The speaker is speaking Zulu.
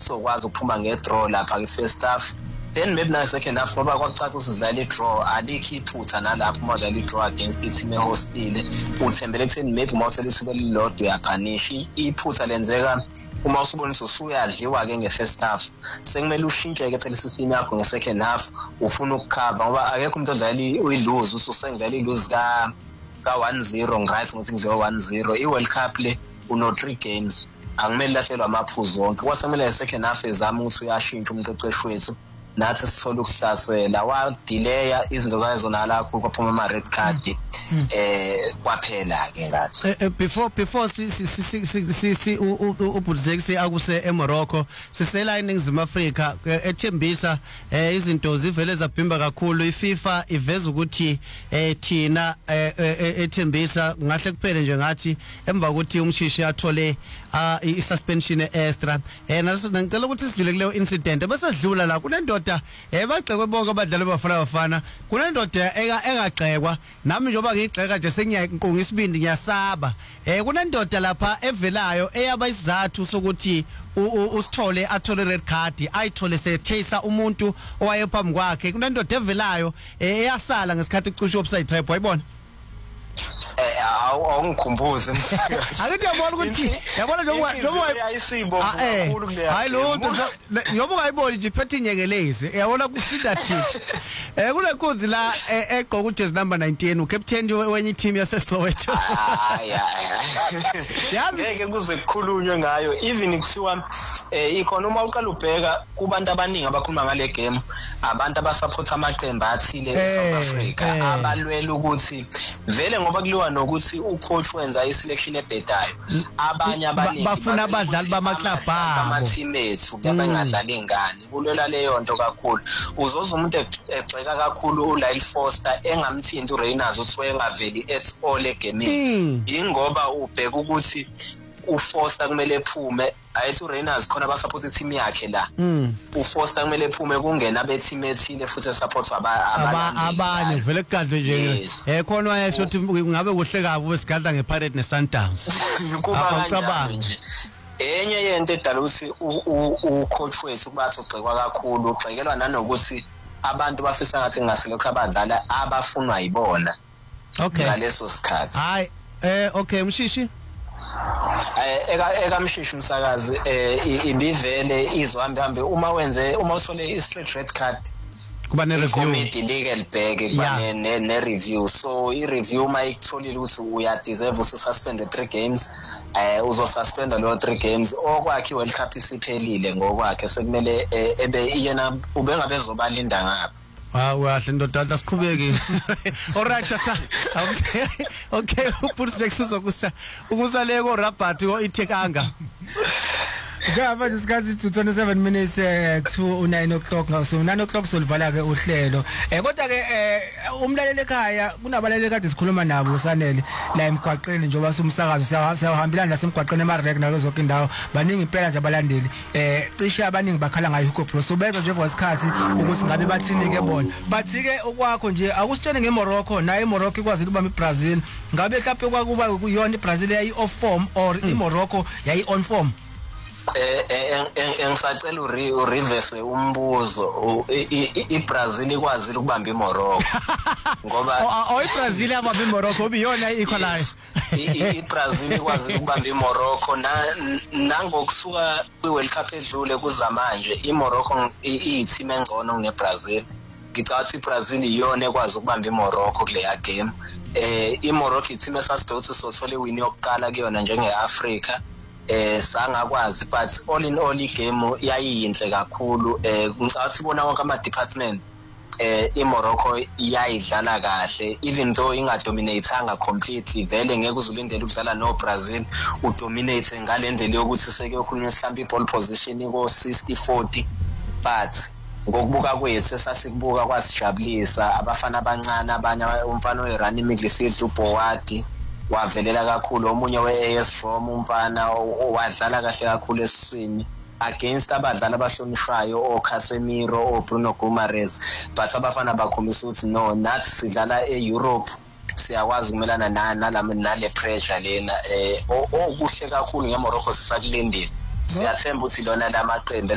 sokwazi ukuphuma ngedraw lapha kwi-first half. Then maybe na second half ngoba kwakucaca usidlala i-draw alikho iphutha nalapho uma udlala i-draw against i-team ehostile uthembele ekutheni maybe uma uthole isuku elilodwa uyabhanisha. Iphutha lenzeka uma usubonisa usuyadliwa-ke nge-first half, sekumele ushintshe-ke phela i-system yakho nge-second half ufuna ukukhava ngoba akekho umuntu odlala uyiluze usengidlala iluze ka-1-0 ngiright ngokuthi ngiziwa 1-0. I-World Cup le uno-3 games akumele lahlelwa amaphuzu wonke. Kwasemele nge-second half ezama ukuthi uyashintsha umqeqeshi wethu nathi sithola ukuhlasela wadelaya izinto zayizonala kakhulu kwaphuma ama-red card kwaphela-ke ngathi before uBudzekisi akuse eMorocco sisela eNingizimu Afrika ethembisa izinto zivele zabhimba kakhulu. iFIFA iveza ukuthi thina ethembisa ngahle kuphele nje ngathi emva ukuthi umshishi athole i-suspension extra. Ngicela ukuthi sidlule kuleyo incident bese sidlula la kunendoda bagxekwe bonke abadlali bafana kunendoda engagxekwa nami njengoba ngigxeka nje sengiyanqunga isibindi ngiyasaba. Kunendoda lapha evelayo eyaba isizathu sokuthi usithole athole red card ayithole sechase umuntu owayephambi kwakhe. Kunendoda evelayo eyasala ngesikhathi icusha offside trap wayibona. Awungikhumbuze Akuthi yabona ukuthi yabona njengoba ayisibo kakhulu kuleya. Hayi lo njengoba ungayiboni nje iphethe inyekelezi yabona kusinda thina. Kule nkunzi la egqoka ujezi number 19 ucaptain wenye team yaseSoweto. Yazi ngeke kuze kukhulunywe ngayo even kusiwa ikhona uma uqala ubheka kubantu abaningi abakhuluma ngale game abantu abasupport amaqembu athile eSouth Africa abalwela ukuthi vele ngoba kuliwa nokuthi ucoach wenza iselection ebhedayo abanye abaningi bafuna abadlali bamaclub ama-teammates abangadlali ingane kulwela leyo nto kakhulu. Uzoza umuntu egxeka kakhulu uLyle Foster engamthinti uReynolds uthi wayengaveli at all egamini ingoba ubheka ukuthi uFoster kumele ephume ayithi uReynolds khona abasupport i-team yakhe la. uFoster kumele ephume kungena abe-team ethile futhi support abanye vele kugandle nje khona wayesho ukuthi ngabe kuhle kabi wesigadla ngePirate neSundowns. Kuba nje enye yento edala ukuthi ucoach wethu kubathi ugxekwa kakhulu ugxekelwa nanokuthi abantu bafisa ngathi ngaselokho abadlala abafunwa yibona ngaleso sikhathi. Hayi okay Mshishi eka Mshishi umsakazi ibivele izohambe uma usole i-straight red card kuba ne-review committee legal bheke kuba ne-review. So i-review uma ikutholile ukuthi uyadeserve ususpend 3 games uzosuspenda lo 3 games okwakhe iWorld Cup isiphelile ngokwakhe sekumele ebe yena ubengabezobalinda ngapha. Wahle ndoda asiqhubeke. Alright sasa. Okay uPursek uzokusa ukusale ko Rabat ithekanga. Ngapha isikhathi 27 minutes to 9 o'clock so 9 o'clock solivala ke uhlelo kodwa ke umlaleli ekhaya kunabalali kade sikhuluma nabo sanele la emgwaqeni njengoba sumsakazo siyahambelana nasemgwaqeni eMarek nazo zonke indawo baningi impela nje abalandeli cishe abaningi bakhala ngayo Hugo Bro so beza nje voisikhathi ukuthi ngabe bathini ke bona bathi ke okwakho nje akusitshene ngeMorocco naye iMorocco ikwazi ukubamba iBrazil ngabe mhlawumbe kwakuba kuyona iBrazil yayi off form or iMorocco yayi on form. Engisacela ureverse umbuzo iBrazil ikwazi ukubamba iMorocco ngoba iBrazil yabamba iMorocco obiyona equalize iBrazil ikwazi ukubamba iMorocco nangokusuka kwiWorld Cup edlule kuzamanje iMorocco iyiteam engcono neBrazil. Ngicabanga iBrazil iyona ekwazi ukubamba iMorocco kuleya game. iMorocco iteam esasidothi sothola iwin yokuqala kuyona njengeAfrica sangakwazi but all in all igame yayinhle kakhulu. Ngicabanga sibona wonke ama department iMorocco iyayidlala kahle even though ingadominateanga completely vele ngeke uzulindele ukudlala noBrazil udominate ngalendlela yokuthi seke ukhulunywa mhlawumbe iball position iko 60-40 but ngokubuka kwethu esasikubuka kwasijabulisa abafana abancane abanye umfana oyirun midfield uBowadi wavelela kakhulu omunye weAS Roma umfana owadlala kahle kakhulu esiswini against abadlali abahlonishwayo oCasemiro oBruno Guimaraes but abafana bakhombisa ukuthi no nathi sidlala eEurope siyakwazi ukumelana nale pressure lena okuhle kakhulu ngeMorocco sisakulendile siyathemba ukuthi lona lamaqembu